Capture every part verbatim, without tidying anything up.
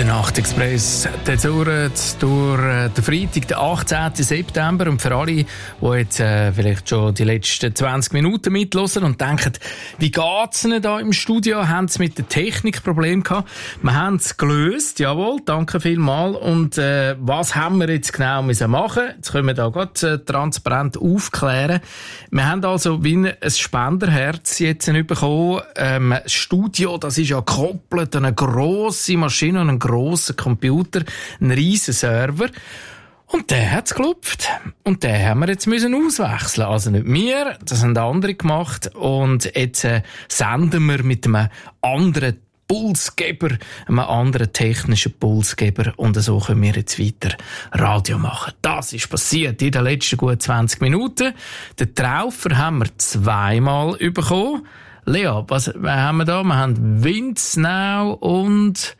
Der Nachtexpress, der dauert durch den Freitag, den achtzehnten September. Und für alle, die jetzt äh, vielleicht schon die letzten zwanzig Minuten mithören und denken, wie geht's ihnen da im Studio? Haben sie mit der Technik Probleme gehabt? Wir haben es gelöst, jawohl, danke vielmals. Und äh, was haben wir jetzt genau müssen machen? Jetzt können wir da gerade äh, transparent aufklären. Wir haben also wie ein Spenderherz jetzt bekommen. Ähm, das Studio, das ist ja gekoppelt an eine grosse Maschine und einen grossen Computer, einen riesen Server. Und der hat's geklopft. Und den haben wir jetzt müssen auswechseln. Also nicht wir, das haben andere gemacht. Und jetzt äh, senden wir mit einem anderen Pulsgeber, einem anderen technischen Pulsgeber. Und so können wir jetzt weiter Radio machen. Das ist passiert in den letzten gut zwanzig Minuten. Den Traufer haben wir zweimal bekommen. Lea, was haben wir da? Wir haben Windsnau und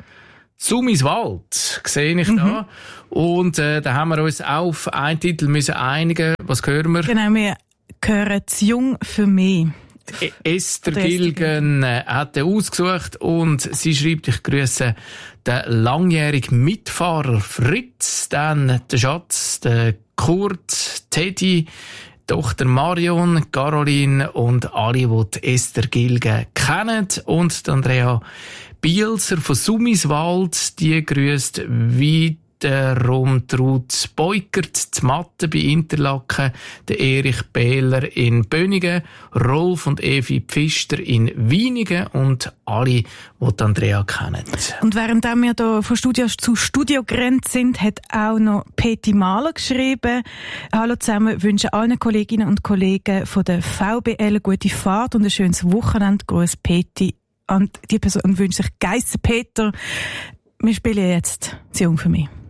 Sumiswald, sehe ich da. Mhm. Und äh, da haben wir uns auch auf einen Titel müssen einigen. Was hören wir? Genau, wir hören «Zu jung für mich». E- Esther Gilgen äh, hat den ausgesucht und sie schreibt, ich grüße den langjährigen Mitfahrer Fritz, dann den Schatz, den Kurt, Teddy, Tochter Marion, Caroline und alle, die die Esther Gilgen kennen. Und Andrea Bielser von Sumiswald, die grüßt wiederum Ruth Beukert, die Matte bei Interlaken, der Erich Behler in Bönigen, Rolf und Evi Pfister in Wienigen und alle, die Andrea kennen. Und während wir hier von Studio zu Studio gerannt sind, hat auch noch Peti Mahler geschrieben: «Hallo zusammen, wünsche allen Kolleginnen und Kollegen von der V B L eine gute Fahrt und ein schönes Wochenende. Gruß Peti.» Und die Person wünscht sich Geisser Peter. Wir spielen jetzt «Zu jung für mich».